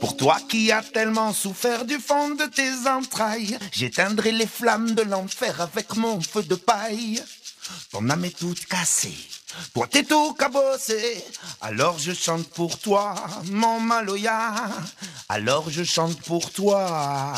Pour toi qui as tellement souffert du fond de tes entrailles, j'éteindrai les flammes de l'enfer avec mon feu de paille. Ton âme est toute cassée, toi t'es tout cabossé. Alors je chante pour toi, mon Maloya. Alors je chante pour toi.